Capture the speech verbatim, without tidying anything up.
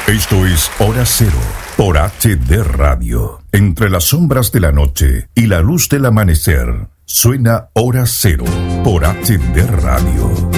Esto es Hora Cero por H D Radio. Entre las sombras de la noche y la luz del amanecer, suena Hora Cero por H D Radio.